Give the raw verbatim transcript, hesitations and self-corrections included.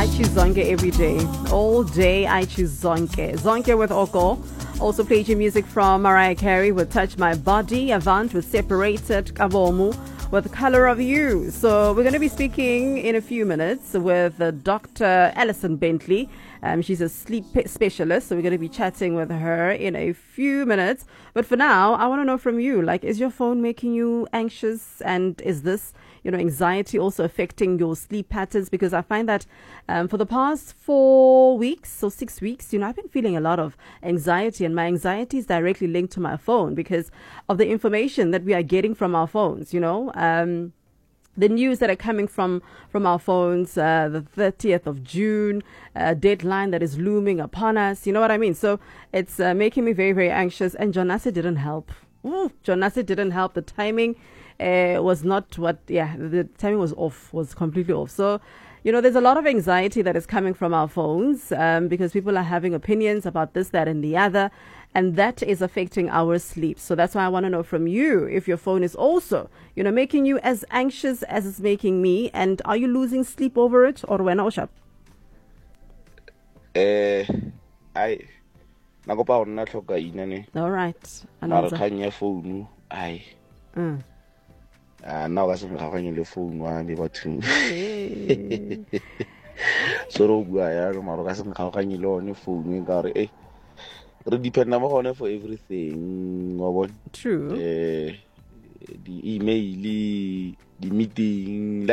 choose Zonke every day. All day I choose Zonke. Zonke with Oko. Also played your music from Mariah Carey with Touch My Body, Avant with Separated, Kabomu with Color of You. So we're going to be speaking in a few minutes with uh, Doctor Alison Bentley. Um, she's a sleep specialist, so we're going to be chatting with her in a few minutes. But for now, I want to know from you, like, is your phone making you anxious? And is this, you know, anxiety also affecting your sleep patterns? Because I find that um, for the past four weeks or six weeks, you know, I've been feeling a lot of anxiety, and my anxiety is directly linked to my phone because of the information that we are getting from our phones, you know. Um, the news that are coming from, from our phones, uh, the thirtieth of June, uh, deadline that is looming upon us, you know what I mean? So it's uh, making me very, very anxious. And Jonase didn't help. Ooh, Jonase didn't help. The timing uh, was not what, yeah, the timing was off, was completely off. So, you know, there's a lot of anxiety that is coming from our phones um, because people are having opinions about this, that, and the other. And that is affecting our sleep. So that's why I want to know from you if your phone is also, you know, making you as anxious as it's making me. And are you losing sleep over it? Or when Oshap? Eh, I nakopa go nna tlhoka inane. All right. Mara khanya phone ai. Mm. Ah, now ga se ngakanya le phone wa me batho. So ro bua ya go mara ga se ngakanya le one phone ka re eh re depend na mo gone for everything wa bona. True. Eh, the email, the meeting.